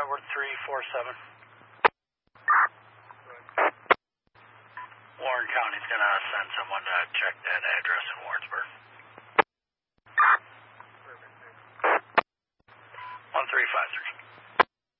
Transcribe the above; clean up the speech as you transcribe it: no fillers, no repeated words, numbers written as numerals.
Edward 347. Warren County's going to send someone to check that address in Warrensburg.